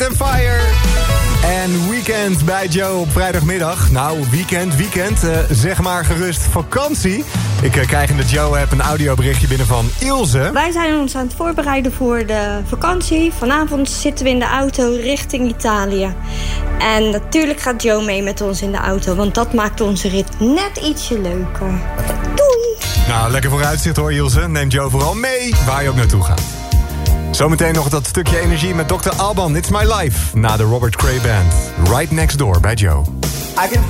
and Fire. En weekend bij Joe op vrijdagmiddag. Nou, weekend. Zeg maar gerust vakantie. Ik krijg in de Joe-app een audioberichtje binnen van Ilse. Wij zijn ons aan het voorbereiden voor de vakantie. Vanavond zitten we in de auto richting Italië. En natuurlijk gaat Joe mee met ons in de auto, want dat maakt onze rit net ietsje leuker. Doei! Nou, lekker vooruitzicht hoor, Ilse. Neem Joe vooral mee waar je ook naartoe gaat. Zometeen nog dat stukje energie met Dr. Alban. It's My Life. Na de Robert Cray Band. Right next door bij Joe.